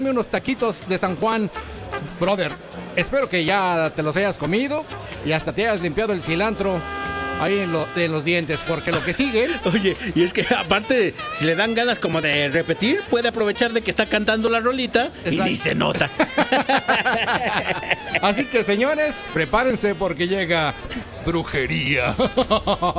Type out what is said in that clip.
unos taquitos de San Juan. Brother, espero que ya te los hayas comido y hasta te hayas limpiado el cilantro ahí en los dientes, porque lo que sigue... Oye, y es que aparte, si le dan ganas como de repetir, puede aprovechar de que está cantando la rolita. Exacto. Y ni se nota. Así que, señores, prepárense porque llega brujería.